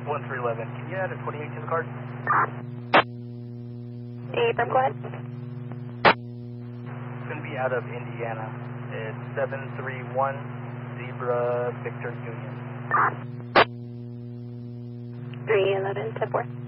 1311. Can you add a 28 to the card? Affirm, go ahead. It's going to be out of Indiana. It's 731 Zebra Victor Union. 311, 10-4.